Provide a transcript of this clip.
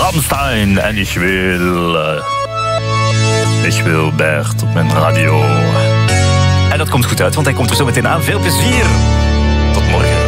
Rammstein en ik wil Bert op mijn radio. En dat komt goed uit, want hij komt er zo meteen aan. Veel plezier. Tot morgen.